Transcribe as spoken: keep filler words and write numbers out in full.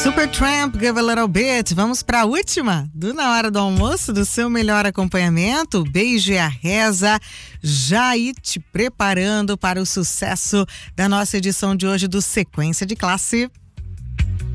Supertramp, Give a Little Bit. Vamos para a última do Na Hora do Almoço, do seu melhor acompanhamento. O beijo e a reza já ir te preparando para o sucesso da nossa edição de hoje do Sequência de Classe.